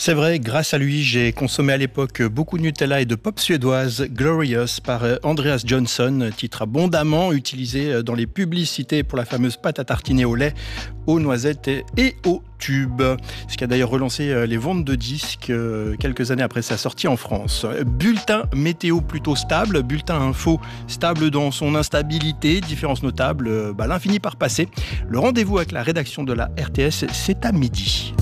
C'est vrai, grâce à lui, j'ai consommé à l'époque beaucoup de Nutella et de pop suédoise Glorious par Andreas Johnson, titre abondamment utilisé dans les publicités pour la fameuse pâte à tartiner au lait, aux noisettes et aux tubes. Ce qui a d'ailleurs relancé les ventes de disques quelques années après sa sortie en France. Bulletin météo plutôt stable, bulletin info stable dans son instabilité, différence notable, l'infini par passé. Le rendez-vous avec la rédaction de la RTS, c'est à midi.